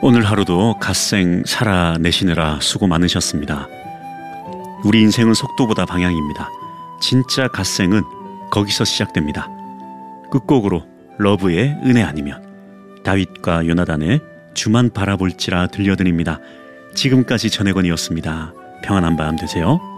오늘 하루도 갓생 살아내시느라 수고 많으셨습니다. 우리 인생은 속도보다 방향입니다. 진짜 갓생은 거기서 시작됩니다. 끝곡으로 러브의 은혜 아니면, 다윗과 요나단의 주만 바라볼지라 들려드립니다. 지금까지 전혜건이었습니다. 평안한 밤 되세요.